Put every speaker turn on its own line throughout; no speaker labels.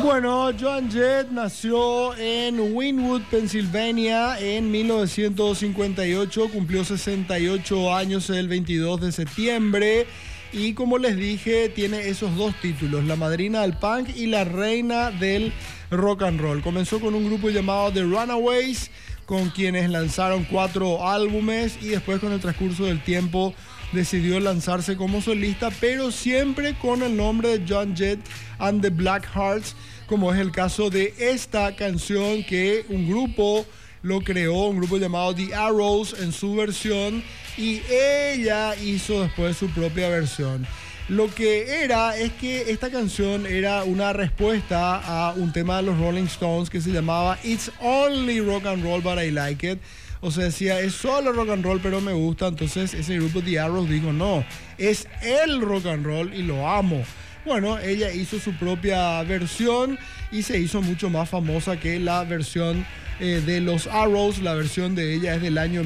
Bueno, Joan Jett nació en Wynwood, Pensilvania, en 1958. Cumplió 68 años el 22 de septiembre. Y como les dije, tiene esos dos títulos, la madrina del punk y la reina del rock and roll. Comenzó con un grupo llamado The Runaways, con quienes lanzaron 4 álbumes, y después, con el transcurso del tiempo, decidió lanzarse como solista, pero siempre con el nombre de Joan Jett and the Blackhearts, como es el caso de esta canción que un grupo lo creó, un grupo llamado The Arrows en su versión, y ella hizo después su propia versión. Lo que era es que esta canción era una respuesta a un tema de los Rolling Stones que se llamaba It's Only Rock and Roll But I Like It. O sea, decía, es solo rock and roll pero me gusta. Entonces ese grupo The Arrows dijo, no, es el rock and roll y lo amo. Bueno, ella hizo su propia versión y se hizo mucho más famosa que la versión de los Arrows. La versión de ella es del año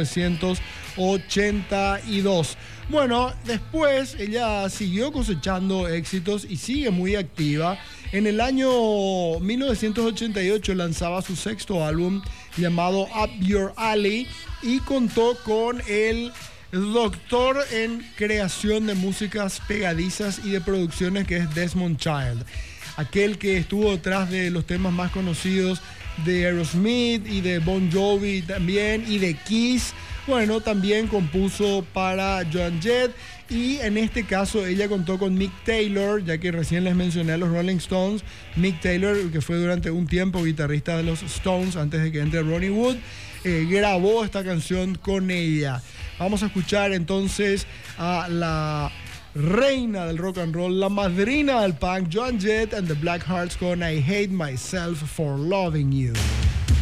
1982. Bueno, después ella siguió cosechando éxitos y sigue muy activa. En el año 1988 lanzaba su 6º álbum llamado Up Your Alley y contó con el doctor en creación de músicas pegadizas y de producciones, que es Desmond Child, aquel que estuvo detrás de los temas más conocidos de Aerosmith y de Bon Jovi también, y de Kiss. Bueno, también compuso para Joan Jett, y en este caso ella contó con Mick Taylor, ya que recién les mencioné a los Rolling Stones. Mick Taylor, que fue durante un tiempo guitarrista de los Stones antes de que entre Ronnie Wood, grabó esta canción con ella. Vamos a escuchar entonces a la reina del rock and roll, la madrina del punk, Joan Jett and the Blackhearts, con I Hate Myself for Loving You.